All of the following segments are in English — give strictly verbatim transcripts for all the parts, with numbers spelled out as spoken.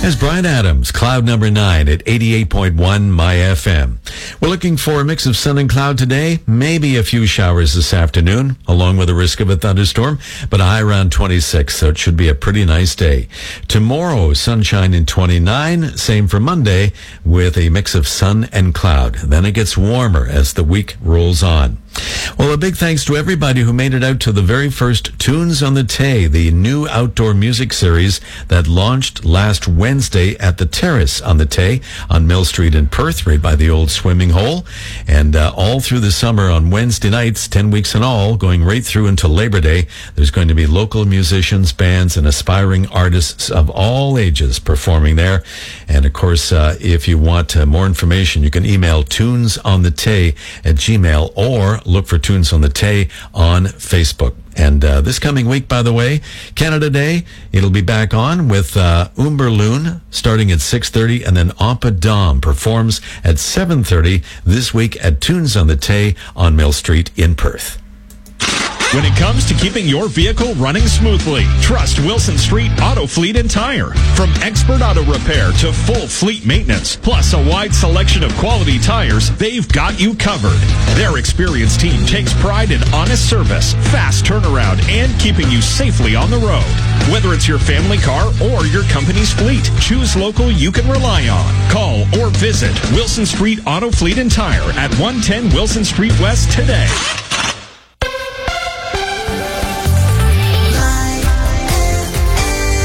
As Brian Adams, cloud number nine at eighty-eight point one My F M. We're looking for a mix of sun and cloud today, maybe a few showers this afternoon, along with a risk of a thunderstorm, but a high around twenty-six, so it should be a pretty nice day. Tomorrow, sunshine in twenty-nine, same for Monday, with a mix of sun and cloud. Then it gets warmer as the week rolls on. Well, a big thanks to everybody who made it out to the very first Tunes on the Tay, the new outdoor music series that launched last Wednesday at the Terrace on the Tay on Mill Street in Perth, right by the old swimming hole. And uh, all through the summer on Wednesday nights, ten weeks in all, going right through until Labor Day, there's going to be local musicians, bands, and aspiring artists of all ages performing there. And, of course, uh, if you want uh, more information, you can email tunesonthetay at gmail or look for Tunes on the Tay on Facebook. And uh, this coming week, by the way, Canada Day, it'll be back on with uh, Umberloon starting at six thirty, and then Ampa Dom performs at seven thirty this week at Tunes on the Tay on Mill Street in Perth. When it comes to keeping your vehicle running smoothly, trust Wilson Street Auto Fleet and Tire. From expert auto repair to full fleet maintenance, plus a wide selection of quality tires, they've got you covered. Their experienced team takes pride in honest service, fast turnaround, and keeping you safely on the road. Whether it's your family car or your company's fleet, choose local you can rely on. Call or visit Wilson Street Auto Fleet and Tire at one ten Wilson Street West today.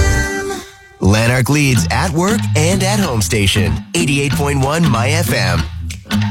Lanark leads at work and at home station. eighty-eight point one My F M.